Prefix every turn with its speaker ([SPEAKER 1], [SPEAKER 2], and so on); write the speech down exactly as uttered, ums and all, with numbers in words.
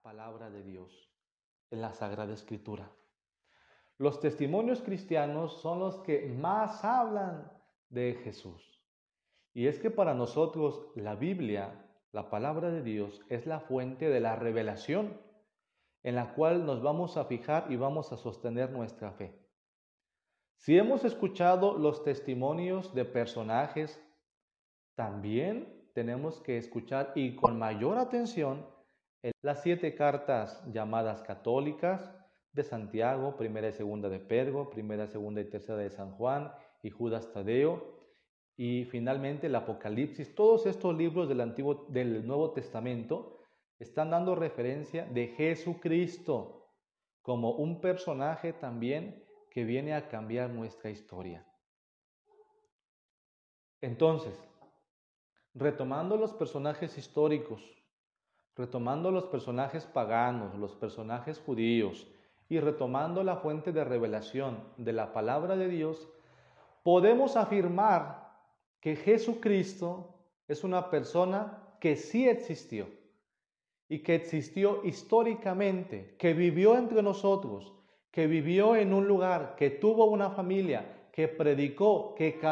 [SPEAKER 1] palabra de Dios, en la Sagrada Escritura. Los testimonios cristianos son los que más hablan de Jesús. Y es que para nosotros la Biblia, la palabra de Dios, es la fuente de la revelación en la cual nos vamos a fijar y vamos a sostener nuestra fe. Si hemos escuchado los testimonios de personajes, también tenemos que escuchar y con mayor atención las siete cartas llamadas católicas de Santiago, primera y segunda de Pedro, primera, segunda y tercera de San Juan y Judas Tadeo, y finalmente el Apocalipsis. Todos estos libros del Antiguo, del Nuevo Testamento están dando referencia de Jesucristo como un personaje también que viene a cambiar nuestra historia. Entonces, retomando los personajes históricos, retomando los personajes paganos, los personajes judíos y retomando la fuente de revelación de la palabra de Dios, podemos afirmar que Jesucristo es una persona que sí existió y que existió históricamente, que vivió entre nosotros, que vivió en un lugar, que tuvo una familia, que predicó, que